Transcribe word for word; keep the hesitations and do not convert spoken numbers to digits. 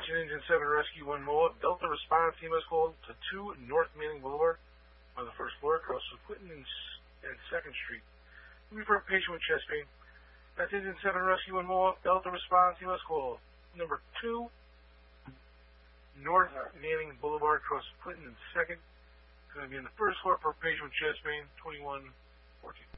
Attention Engine seven Rescue one more. Delta response team is called to two North Manning Boulevard on the first floor across from Clinton and, and second Street. Looking for a patient with chest pain. Attention Engine seven Rescue one more. Delta response team is called number two North Manning Boulevard across from Clinton and second. It's going to be on the first floor for a patient with chest pain, twenty-one fourteen.